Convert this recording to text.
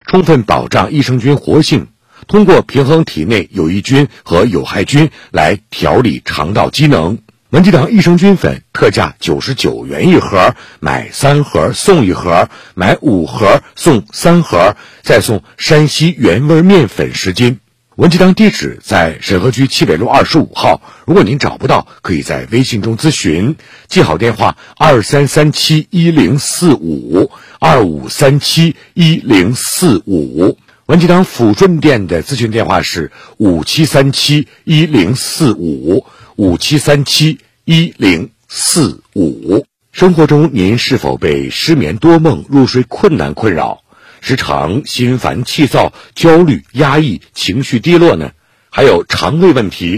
充分保障益生菌活性，通过平衡体内有益菌和有害菌来调理肠道机能。文吉堂益生菌粉特价99元一盒，买3盒送1盒，买5盒送3盒，再送山西原味面粉10斤。文吉堂地址在沈河区七北路25号，如果您找不到，可以在微信中咨询，记好电话23371045，25371045。文吉堂抚顺店的咨询电话是57371045，57371045。生活中您是否被失眠多梦、入睡困难困扰？时常心烦气躁、焦虑、压抑、情绪低落呢？还有肠胃问题